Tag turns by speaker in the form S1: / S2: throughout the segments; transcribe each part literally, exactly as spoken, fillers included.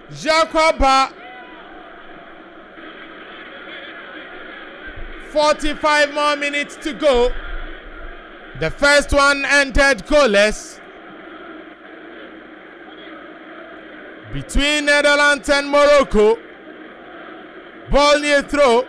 S1: Jacoba. forty-five more minutes to go. The first one entered goalless between Netherlands and Morocco. Ball near throw.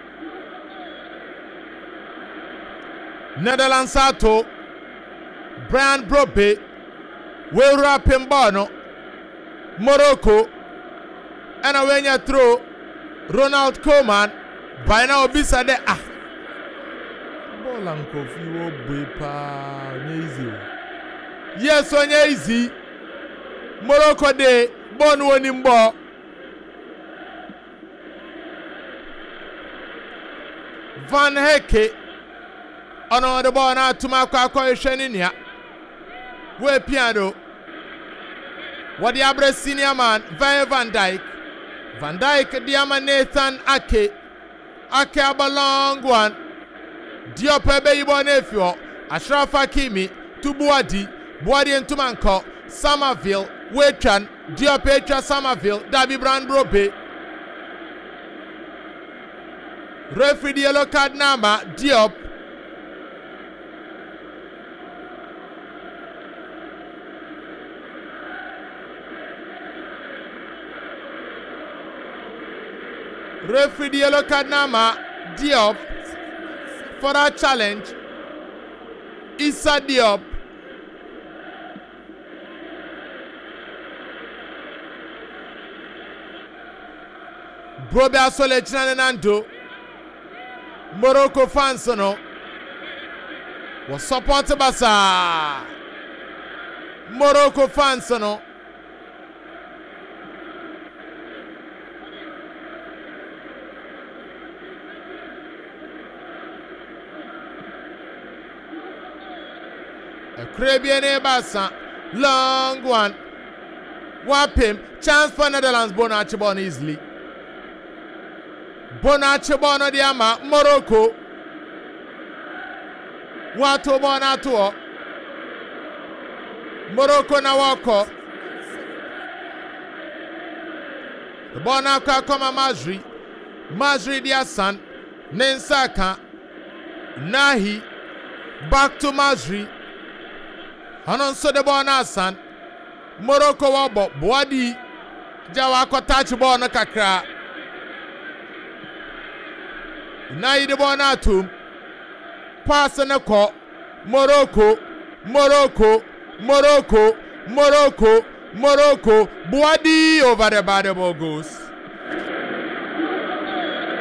S1: Netherlands ato. Brian Brope will wrap him Bono. Morocco and a when you throw Ronald Koeman by now bisa de ah ball and coffee wo bepa easy. Yes on easy. Morocco de bon winning ball. Van Hecke on the ball now to my question in here. We piano. What the Abre senior man, Van Dijk. Van Dijk, Diama Nathan Ake. Ake Abalong one. Diop Ebe Ibonefio. Ashraf Hakimi. Tubuadi. Buadi and Tumanko. Somerville. Wechan. Diop Echa Somerville. Dabi Brand Brope. Referee the yellow card number. Diop. Referee the yellow card number Diop for that challenge. Issa Diop. Brobe Asole Chinanando. Morocco fans no was supported by Morocco fans no. A Caribbean Ebasa, long one. Wap him, chance for Netherlands, Bonachibon easily. Bonachibon Diama, Morocco. Wato Bonato. Morocco na wako. The Bonaka Koma Majri. Majri Diasan. Nensaka. Nahi. Back to Majri. Hanon so the ball na san. Morocco wabo Boadi Jawa ko touch ball na kakra. Na yi the ball na tum. Pass na ko Morocco Morocco Morocco Morocco Morocco Boadi over the ball goes.